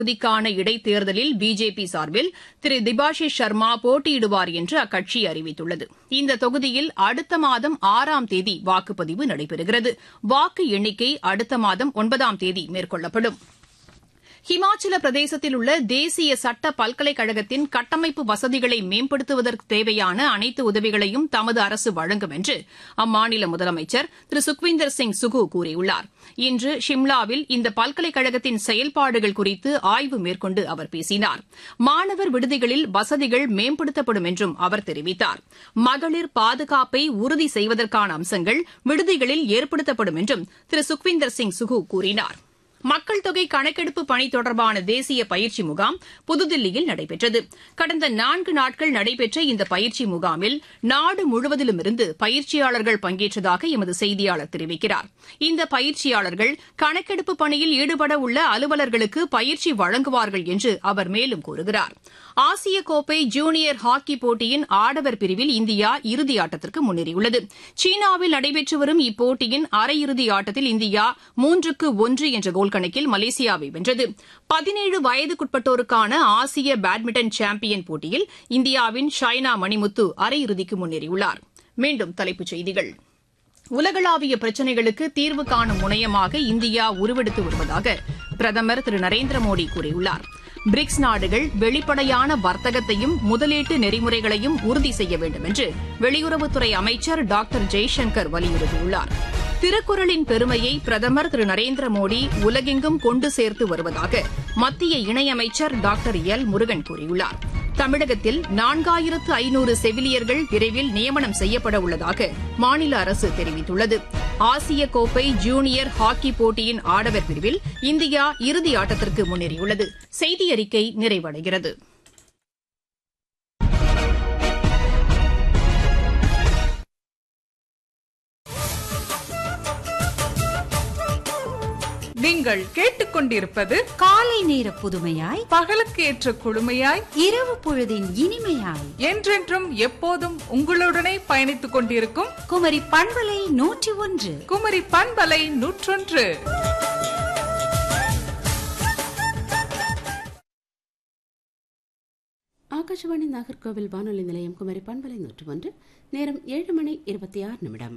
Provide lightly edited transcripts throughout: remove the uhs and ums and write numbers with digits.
தொகுதிக்கான இடைத்தேர்தலில் பிஜேபி சார்பில் திரு திபாஷிஷ் சர்மா போட்டியிடுவார் என்று அக்கட்சி அறிவித்துள்ளது. இந்த தொகுதியில் அடுத்த மாதம் 6ஆம் தேதி வாக்குப்பதிவு நடைபெறுகிறது. வாக்கு எண்ணிக்கை அடுத்த மாதம் 9ஆம் தேதி மேற்கொள்ளப்படும். ஹிமாச்சல பிரதேசத்தில் உள்ள தேசிய சட்ட பல்கலைக்கழகத்தின் கட்டமைப்பு வசதிகளை மேம்படுத்துவதற்கு தேவையான அனைத்து உதவிகளையும் தமது அரசு வழங்கும் என்று அம்மாநில முதலமைச்சர் திரு சுக்விந்தர் சிங் சுகு கூறியுள்ளார். இன்று ஷிம்லாவில் இந்த பல்கலைக்கழகத்தின் செயல்பாடுகள் குறித்து ஆய்வு மேற்கொண்டு அவர் பேசினார். மாணவர் விடுதிகளில் வசதிகள் மேம்படுத்தப்படும் என்றும் அவர் தெரிவித்தார். மகளிர் பாதுகாப்பை உறுதி செய்வதற்கான அம்சங்கள் விடுதிகளில் ஏற்படுத்தப்படும் என்றும் திரு சுக்விந்தர் சிங் சுகு கூறினார். மக்கள் தொகை கணக்கெடுப்பு பணி தொடர்பான தேசிய பயிற்சி முகாம் புதுதில்லியில் நடைபெற்றது. கடந்த 4 நாட்கள் நடைபெற்ற இந்த பயிற்சி முகாமில் நாடு முழுவதிலுமிருந்து பயிற்சியாளர்கள் பங்கேற்றதாக எமது செய்தியாளர் தெரிவிக்கிறார். இந்த பயிற்சியாளர்கள் கணக்கெடுப்பு பணியில் ஈடுபட உள்ள அலுவலர்களுக்கு பயிற்சி வழங்குவார்கள் என்று அவர் மேலும் கூறுகிறார். ஆசிய கோப்பை ஜூனியர் ஹாக்கி போட்டியின் ஆடவர் பிரிவில் இந்தியா இறுதியாட்டத்திற்கு முன்னேறியுள்ளது. சீனாவில் நடைபெற்று வரும் இப்போட்டியின் அரையிறுதி ஆட்டத்தில் இந்தியா 3-1 என்ற கோல் கணக்கில் மலேசியாவை வென்றது. 17 வயதுக்குட்பட்டோருக்கான ஆசிய பேட்மிண்டன் சாம்பியன் போட்டியில் இந்தியாவின் ஷைனா மணிமுத்து அரையிறுதிக்கு முன்னேறியுள்ளார். மீண்டும் தலைப்புச் செய்திகள். உலகளாவிய பிரச்சினைகளுக்கு தீர்வு காணும் முனையமாக இந்தியா உருவெடுத்து வருவதாக பிரதமர் திரு நரேந்திர மோடி கூறியுள்ளார். பிரிக்ஸ் நாடுகள் வெளிப்படையான வர்த்தகத்தையும் முதலீட்டு நெறிமுறைகளையும் உறுதி செய்ய வேண்டும் என்று வெளியுறவுத்துறை அமைச்சர் டாக்டர் ஜெய்சங்கர் வலியுறுத்தியுள்ளார். திருக்குறளின் பெருமையை பிரதமர் திரு நரேந்திர மோடி உலகெங்கும் கொண்டு சேர்த்து வருவதாக மத்திய இணையமைச்சர் டாக்டர் எல் முருகன் கூறியுள்ளார். தமிழகத்தில் 4500 செவிலியர்கள் விரைவில் நியமனம் செய்யப்பட உள்ளதாக மாநில அரசு தெரிவித்துள்ளது. ஆசிய கோப்பை ஜூனியர் ஹாக்கி போட்டியின் ஆடவர் பிரிவில் இந்தியா இறுதி ஆட்டத்திற்கு முன்னேறியுள்ளது. செய்தி அறிக்கை நிறைவடைகிறது. நீங்கள் கேட்டுக்கொண்டிருப்பது காலை நேர புதுமையாய், பகலுக்கு ஏற்ற குழுமையாய், இரவு பொழுதின் இனிமையாய், என்றென்றும் எப்போதும் உங்களுடனே பயணித்துக் கொண்டிருக்கும் குமரி பண்பலை 101. குமரி பண்பலை 101. ஆகாஷவாணி நாகர்கோவில் வானொலி நிலையம் குமரி பண்பலை 101. நேரம் 7:26.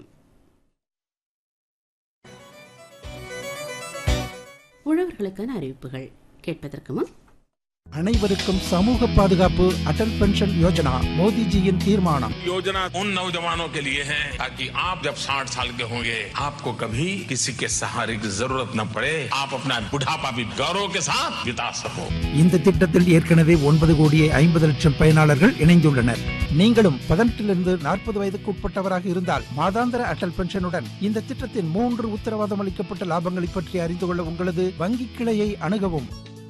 உழவர்களுக்கான அறிவிப்புகள் கேட்பதற்கு முன் அனைவருக்கும் சமூக பாதுகாப்பு அடல் பென்ஷன் யோஜனா மோடிஜியின் தீர்மானம். योजना उन नौजवानों के लिए है ताकि आप जब 60 साल के होंगे आपको कभी किसी के सहारे की जरूरत न पड़े, आप अपना बुढ़ापा भी गौरव के साथ बिता सको. இந்த திட்டத்தில் ஏற்கனவே 9,50,00,000 பயனாளர்கள் இணைந்துள்ளனர். நீங்களும் 18 40 வயதுக்கு உட்பட்டவராக இருந்தால் மாதாந்திர அடல் பென்ஷனுடன் இந்த திட்டத்தின் 3 உத்தரவாதம் அளிக்கப்பட்ட லாபங்களை பற்றி அறிந்து கொள்ள உங்களது வங்கி கிளையை அணுகவும்.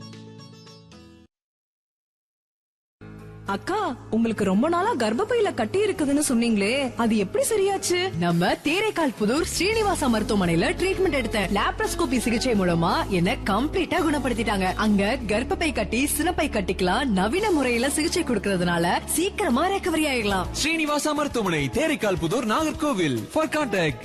அக்கா, உங்களுக்கு ரொம்ப நாளா கர்ப்பப்பையில கட்டி இருக்குதுன்னு சொன்னீங்களே, அது எப்படி சரியாச்சு? நம்ம தேரைக்கால் புதூர் ஸ்ரீனிவாசா மருத்துவமனையில ட்ரீட்மெண்ட் எடுத்த லாப்ரோஸ்கோபி சிகிச்சை மூலமா என்ன கம்ப்ளீட்டா குணப்படுத்திட்டாங்க. அங்க கர்ப்பப்பை கட்டி சினப்பை கட்டிக்கலாம் நவீன முறையில சிகிச்சை கொடுக்கறதுனால சீக்கிரமா ரெக்கவரி ஆயிடலாம். ஸ்ரீனிவாசா மருத்துவமனை, தேரைக்கால் புதூர், நாகர்கோவில். For contact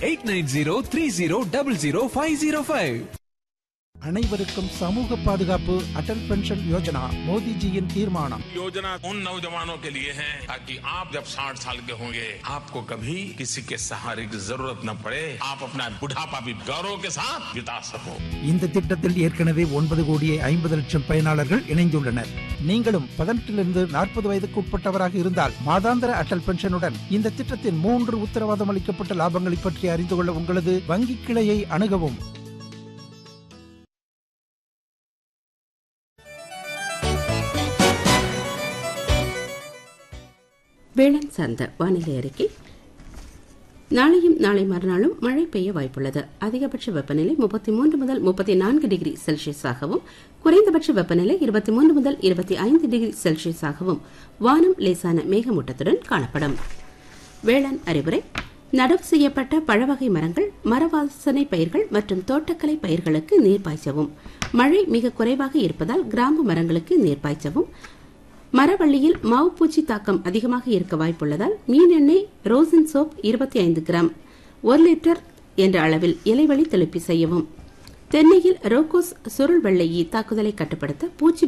8903030505. அனைவருக்கும் சமூக பாதுகாப்பு அடல் பென்ஷன் யோஜனா மோடிஜியின் தீர்மானம். योजना उन नौजवानों के लिए है ताकि आप जब 60 साल के होंगे आपको कभी किसी के सहारे की जरूरत न पड़े, आप अपना बुढ़ापा भी गौरव के साथ बिता सको. இந்த திட்டத்தில் ஏற்கனவே 9,50,00,000 பயனாளர்கள் இணைந்துள்ளனர். நீங்களும் 18 40 வயதுக்கு உட்பட்டவராக இருந்தால் மாதாந்திர அடல் பென்ஷனுடன் இந்த திட்டத்தின் 3 உத்தரவாதம் அளிக்கப்பட்ட லாபங்களை பற்றி அறிந்து கொள்ள உங்களது வங்கி கிளையை அணுகவும். வேளாண் சார்ந்த வானிலை அறிக்கை. நாளையும் நாளை மறுநாளும் மழை பெய்ய வாய்ப்புள்ளது. அதிகபட்ச வெப்பநிலை 33 முதல் 34 டிகிரி செல்சியஸாகவும், குறைந்தபட்ச வெப்பநிலை 23 முதல் 25 டிகிரி செல்சியஸாகவும் வானம் லேசான மேகமூட்டத்துடன் காணப்படும். வேளாண் அறிவுரை. நடவு செய்யப்பட்ட பழவகை மரங்கள், மரவாசனை பயிர்கள் மற்றும் தோட்டக்கலை பயிர்களுக்கு நீர் பாய்ச்சவும். மழை மிக குறைவாக இருப்பதால் கிராம்பு மரங்களுக்கு நீர் பாய்ச்சவும். மரவள்ளியில் மாவு பூச்சி தாக்கம் அதிகமாக இருக்க வாய்ப்புள்ளதால் மீன் எண்ணெய், ரோசின் சோப் 25 கிராம் 1 லிட்டர் என்ற அளவில் இலைவழி தெளிப்பு செய்யவும். தென்னையில் ரோகோஸ் சுருள் வெள்ளை ஈ தாக்குதலை கட்டுப்படுத்த பூச்சி